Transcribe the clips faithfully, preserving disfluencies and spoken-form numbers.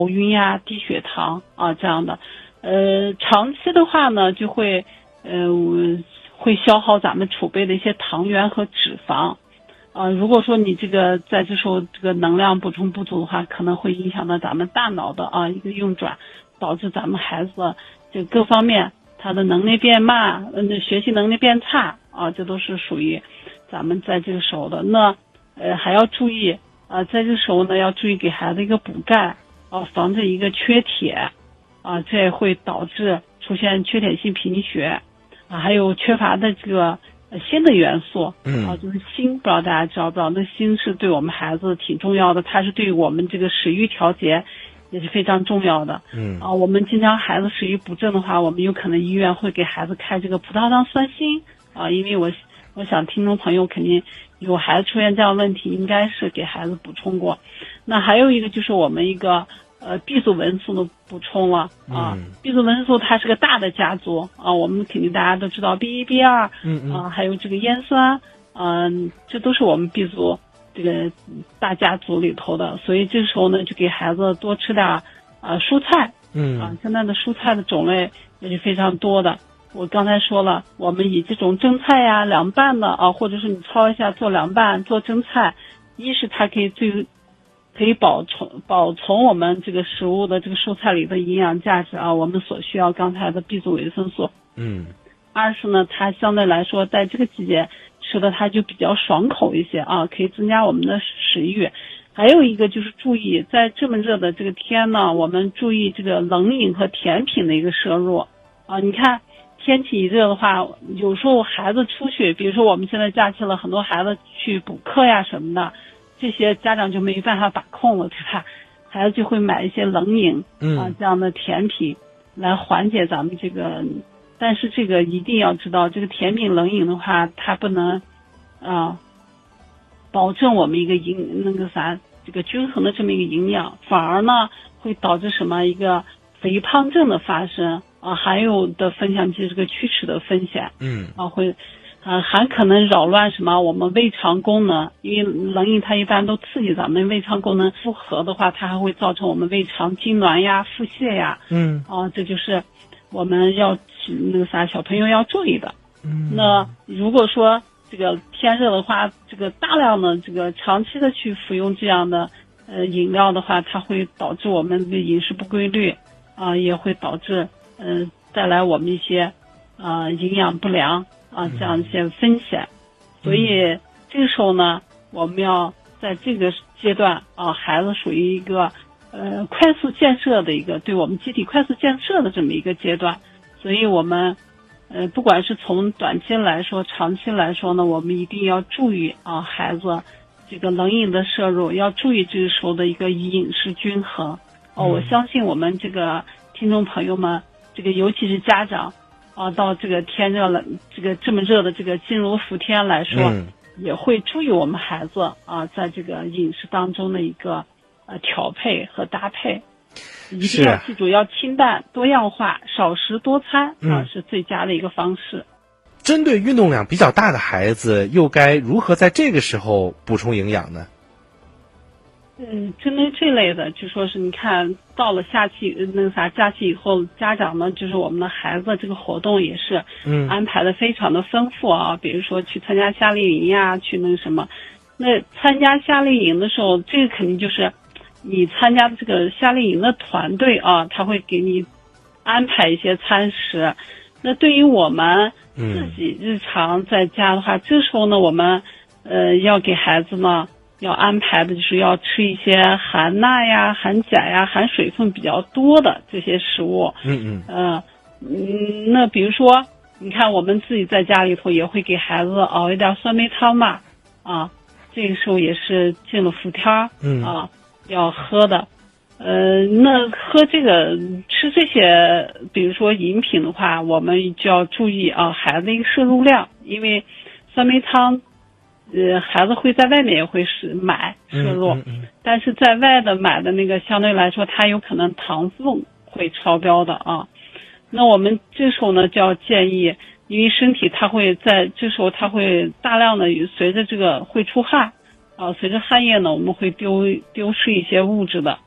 晕呀、低血糖啊这样的。呃，长期的话呢，就会呃会消耗咱们储备的一些糖原和脂肪。啊、呃，如果说你这个在这时候这个能量补充不足的话，可能会影响到咱们大脑的啊一个运转，导致咱们孩子这各方面他的能力变慢，嗯，学习能力变差啊，这都是属于咱们在这个时候的。那呃还要注意啊，在这个时候呢要注意给孩子一个补钙啊，防止一个缺铁啊，这也会导致出现缺铁性贫血啊，还有缺乏的这个锌的元素， 嗯啊，就是锌，不知道大家知道不知道？那锌是对我们孩子挺重要的，它是对我们这个食欲调节也是非常重要的。 嗯啊，我们经常孩子食欲不振的话，我们有可能医院会给孩子开这个葡萄糖酸锌啊，因为我我想听众朋友肯定有孩子出现这样的问题，应该是给孩子补充过。那还有一个就是我们一个呃B族维生素的补充了啊、 嗯、 ，B 族维生素它是个大的家族啊，我们肯定大家都知道 B 一 B 二， 嗯嗯啊，还有这个烟酸，嗯、呃，这都是我们 B 族这个大家族里头的，所以这时候呢就给孩子多吃点啊、呃、蔬菜， 嗯啊，现在的蔬菜的种类也是非常多的。我刚才说了，我们以这种蒸菜呀、凉拌的啊，或者是你焯一下做凉拌、做蒸菜，一是它可以最可以保存保存我们这个食物的这个蔬菜里的营养价值啊，我们所需要刚才的 B 族维生素。 嗯。 二是呢，它相对来说在这个季节吃的它就比较爽口一些啊，可以增加我们的食欲。还有一个就是注意，在这么热的这个天呢，我们注意这个冷饮和甜品的一个摄入啊。你看天气一热的话，有时候孩子出去，比如说我们现在假期了，很多孩子去补课呀什么的，这些家长就没办法把控了，对吧？孩子就会买一些冷饮啊这样的甜品来缓解咱们这个。但是这个一定要知道，这个甜品冷饮的话，它不能啊保证我们一个营那个啥这个均衡的这么一个营养，反而呢会导致什么一个肥胖症的发生啊，还有的分享就是这个龋齿的风险， 嗯啊会啊还可能扰乱什么我们胃肠功能，因为冷饮它一般都刺激咱们胃肠功能负荷的话，它还会造成我们胃肠痉挛呀、腹泻呀， 嗯啊这就是我们要那个啥小朋友要注意的。 嗯， 那如果说这个天热的话，这个大量的这个长期的去服用这样的呃饮料的话，它会导致我们的饮食不规律啊、呃，也会导致嗯、呃、带来我们一些啊、呃、营养不良啊、呃、这样一些风险。所以这个时候呢，我们要在这个阶段啊、呃，孩子属于一个呃快速建设的一个对我们机体快速建设的这么一个阶段，所以我们。呃，不管是从短期来说、长期来说呢，我们一定要注意啊，孩子这个冷饮的摄入，要注意这个时候的一个饮食均衡。哦，我相信我们这个听众朋友们，这个尤其是家长啊，到这个天热了，这个这么热的这个金如伏天来说， 嗯、 也会注意我们孩子啊，在这个饮食当中的一个呃调配和搭配。一定要记住，要清淡多样化，少食多餐啊、嗯，是最佳的一个方式。 针对运动量比较大的孩子，又该如何在这个时候补充营养呢？ 嗯，针对这类的，就说是你看到了夏季那个啥假期以后，家长呢就是我们的孩子这个活动也是嗯安排的非常的丰富啊，嗯、比如说去参加夏令营呀，去那个什么，那参加夏令营的时候，这个肯定就是。你参加的这个夏令营的团队啊，他会给你安排一些餐食。那对于我们自己日常在家的话，嗯、这时候呢，我们呃要给孩子呢要安排的就是要吃一些含钠呀、含钾呀、含水分比较多的这些食物。 嗯嗯。 呃嗯，那比如说，你看我们自己在家里头也会给孩子熬一点酸梅汤嘛，啊，这个时候也是进了伏天，嗯啊。要喝的，呃，那喝这个吃这些，比如说饮品的话，我们就要注意啊，孩子的一个摄入量，因为酸梅汤，呃，孩子会在外面也会是买摄入，嗯嗯嗯、但是在外的买的那个相对来说，它有可能糖分会超标的啊。那我们这时候呢，就要建议，因为身体它会在这时候它会大量的随着这个会出汗。啊，随着汗液呢，我们会丢丢失一些物质的。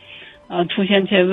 呃出现这些问